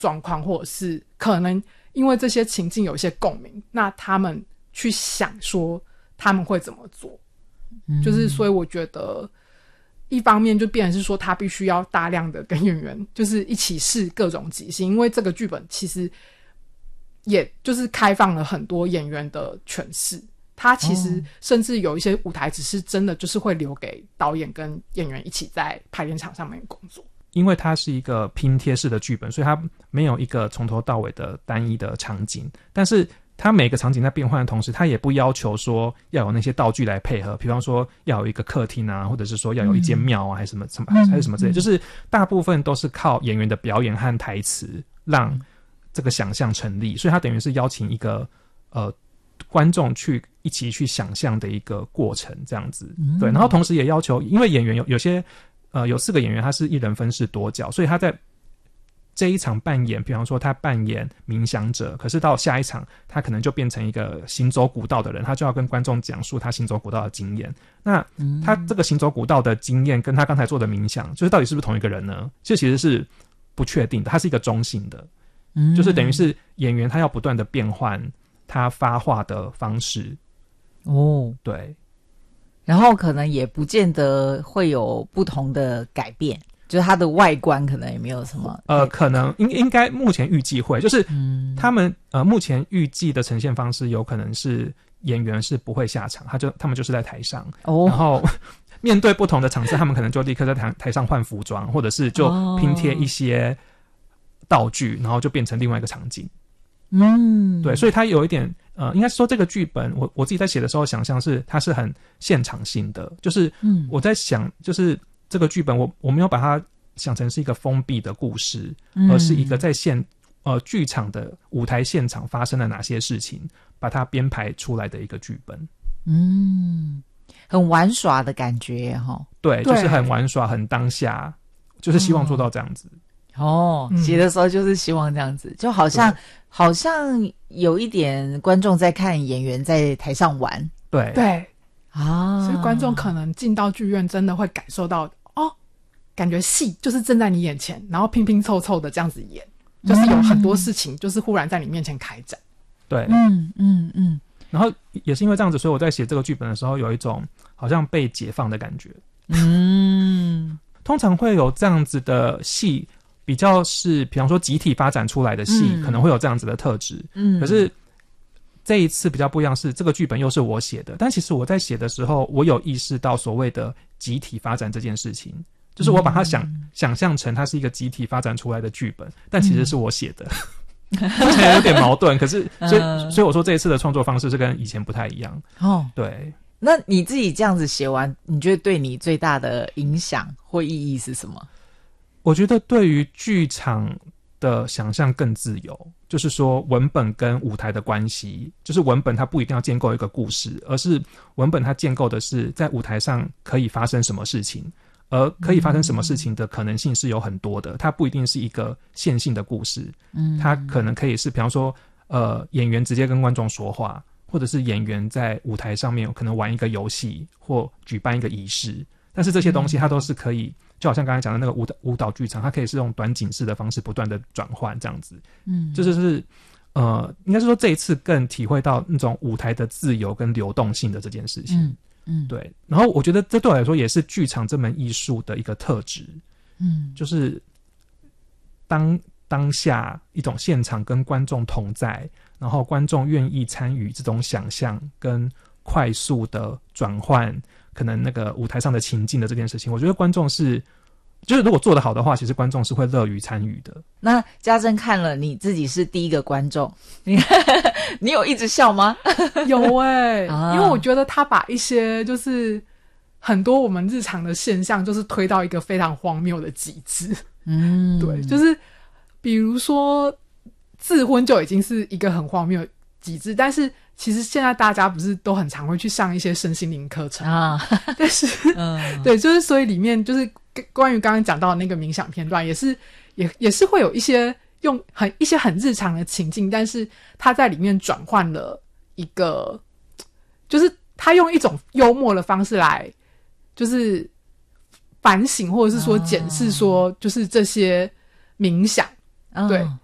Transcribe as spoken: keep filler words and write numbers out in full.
状况，或者是可能因为这些情境有一些共鸣，那他们去想说他们会怎么做。嗯、就是所以我觉得一方面就变成是说他必须要大量的跟演员就是一起试各种即兴，因为这个剧本其实也就是开放了很多演员的诠释，他其实甚至有一些舞台只是真的就是会留给导演跟演员一起在排练场上面工作。 因为它是一个拼贴式的剧本，所以它没有一个从头到尾的单一的场景，但是它每个场景在变换的同时，它也不要求说要有那些道具来配合，比方说要有一个客厅啊，或者是说要有一间庙啊，还是什么什么还是什么之类，就是大部分都是靠演员的表演和台词让这个想象成立，所以它等于是邀请一个呃观众去一起去想象的一个过程，这样子。对，然后同时也要求，因为演员有有些呃有四个演员他是一人分饰多角，所以他在这一场扮演，比方说他扮演冥想者，可是到下一场他可能就变成一个行走古道的人，他就要跟观众讲述他行走古道的经验。那他这个行走古道的经验跟他刚才做的冥想，就是到底是不是同一个人呢？这其实是不确定的，它是一个中性的，就是等于是演员他要不断的变换他发话的方式。 哦， 对， 然后可能也不见得会有不同的改变，就是它的外观可能也没有什么呃，可能应应该目前预计会，就是他们、嗯、呃目前预计的呈现方式有可能是演员是不会下场，他就他们就是在台上，哦、然后面对不同的场次，他们可能就立刻在台台上换服装，或者是就拼贴一些道具，然后就变成另外一个场景。嗯，对，所以它有一点呃，应该是说这个剧本，我我自己在写的时候想象是它是很现场性的，就是我在想，就是这个剧本我我没有把它想成是一个封闭的故事，而是一个在现呃剧场的舞台现场发生了哪些事情，把它编排出来的一个剧本。 嗯，很玩耍的感觉哈。 对，就是很玩耍，很当下，就是希望做到这样子。 哦，写的时候就是希望这样子，就好像好像有一点观众在看演员在台上玩。 对对啊， 所以观众可能进到剧院真的会感受到，哦，感觉戏就是正在你眼前，然后拼拼凑凑的这样子演，就是有很多事情就是忽然在你面前开展。 对， 嗯嗯嗯。 然后也是因为这样子，所以我在写这个剧本的时候有一种好像被解放的感觉。 嗯， 通常会有这样子的戏，比较是比方说集体发展出来的戏、嗯、可能会有这样子的特质。嗯，可是这一次比较不一样，是这个剧本又是我写的，但其实我在写的时候，我有意识到所谓的集体发展这件事情，就是我把它想、嗯、想象成它是一个集体发展出来的剧本，但其实是我写的。听起来有点矛盾，可是所以、呃、所以我说这一次的创作方式是跟以前不太一样。哦，对。 那你自己这样子写完，你觉得对你最大的影响或意义是什么？ 我觉得对于剧场的想象更自由，就是说文本跟舞台的关系，就是文本它不一定要建构一个故事，而是文本它建构的是在舞台上可以发生什么事情，而可以发生什么事情的可能性是有很多的，它不一定是一个线性的故事，嗯，它可能可以是比方说呃演员直接跟观众说话，或者是演员在舞台上面可能玩一个游戏或举办一个仪式，但是这些东西它都是可以，就好像刚才讲的那个舞蹈舞蹈剧场，它可以是用短景式的方式不断的转换这样子。嗯，这就是呃，应该是说这一次更体会到那种舞台的自由跟流动性的这件事情。嗯嗯，对。然后我觉得这对我来说也是剧场这门艺术的一个特质。嗯，就是当当下一种现场跟观众同在，然后观众愿意参与这种想象跟快速的转换可能那个舞台上的情境的这件事情，我觉得观众是就是如果做得好的话，其实观众是会乐于参与的。 那家珍看了，你自己是第一个观众，你你有一直笑吗？ 有欸、啊、因为我觉得他把一些就是很多我们日常的现象就是推到一个非常荒谬的极致。嗯，对，就是比如说自婚就已经是一个很荒谬的极致，但是其实现在大家不是都很常会去上一些身心灵课程啊？但是，嗯，对，就是所以里面就是关于刚刚讲到的那个冥想片段，也是也也是会有一些用很一些很日常的情境，但是他在里面转换了一个，就是他用一种幽默的方式来，就是反省或者是说检视说，就是这些冥想。对，